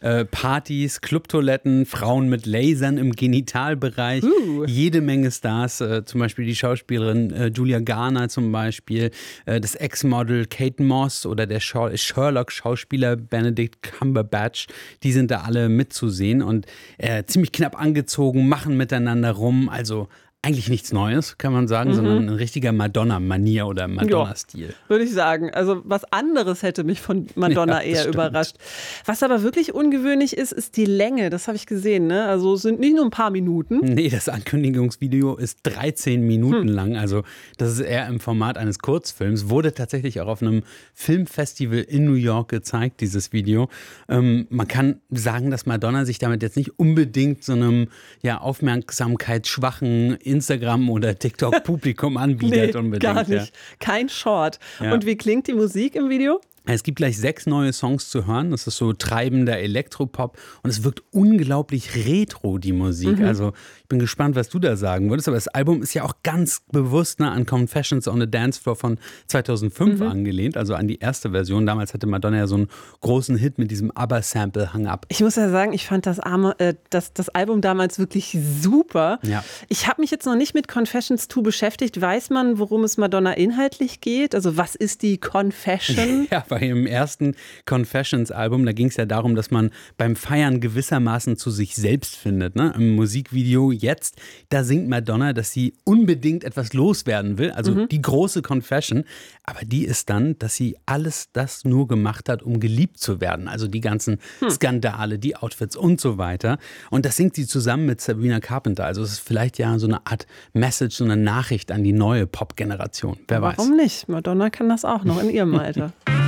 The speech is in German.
Partys, Clubtoiletten, Frauen mit Lasern im Genitalbereich, jede Menge Stars, zum Beispiel die Schauspielerin Julia Garner zum Beispiel, das Ex-Model Kate Moss oder der Sherlock-Schauspieler Benedict Cumberbatch, die sind da alle mitzusehen und ziemlich knapp angezogen, machen miteinander rum, also eigentlich nichts Neues, kann man sagen, sondern ein richtiger Madonna-Manier oder Madonna-Stil. Ja, würde ich sagen. Also was anderes hätte mich von Madonna eher überrascht. Was aber wirklich ungewöhnlich ist, ist die Länge. Das habe ich gesehen. Ne? Also es sind nicht nur ein paar Minuten. Nee, das Ankündigungsvideo ist 13 Minuten lang. Also das ist eher im Format eines Kurzfilms. Wurde tatsächlich auch auf einem Filmfestival in New York gezeigt, dieses Video. Man kann sagen, dass Madonna sich damit jetzt nicht unbedingt so einem aufmerksamkeitsschwachen Instagram- oder TikTok-Publikum anbietet. Nee, unbedingt. Gar nicht. Kein Short. Ja. Und wie klingt die Musik im Video? Es gibt gleich 6 neue Songs zu hören. Das ist so treibender Elektropop und es wirkt unglaublich retro, die Musik. Also ich bin gespannt, was du da sagen würdest. Aber das Album ist ja auch ganz bewusst an Confessions on the Dance Floor von 2005 angelehnt, also an die erste Version. Damals hatte Madonna ja so einen großen Hit mit diesem ABBA-Sample Hang Up. Ich muss ja sagen, ich fand das Album damals wirklich super. Ja. Ich habe mich jetzt noch nicht mit Confessions 2 beschäftigt. Weiß man, worum es Madonna inhaltlich geht? Also was ist die Confession? Ja, bei ihrem ersten Confessions-Album, da ging es ja darum, dass man beim Feiern gewissermaßen zu sich selbst findet. Ne? Im Musikvideo jetzt, da singt Madonna, dass sie unbedingt etwas loswerden will, also die große Confession. Aber die ist dann, dass sie alles das nur gemacht hat, um geliebt zu werden. Also die ganzen Skandale, die Outfits und so weiter. Und das singt sie zusammen mit Sabrina Carpenter. Also es ist vielleicht ja so eine Art Message, so eine Nachricht an die neue Pop-Generation. Wer weiß. Warum nicht? Madonna kann das auch noch in ihrem Alter.